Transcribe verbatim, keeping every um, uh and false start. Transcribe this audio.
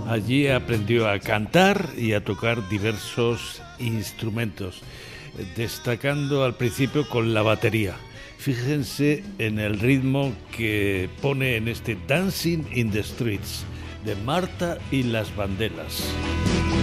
Allí aprendió a cantar y a tocar diversos instrumentos, destacando al principio con la batería. Fíjense en el ritmo que pone en este Dancing in the Streets de Marta y las Bandelas.